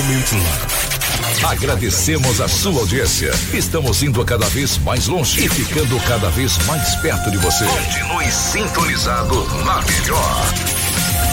Extremamente lá. Agradecemos a sua audiência. Estamos indo cada vez mais longe e ficando cada vez mais perto de você. Continue sintonizado na melhor.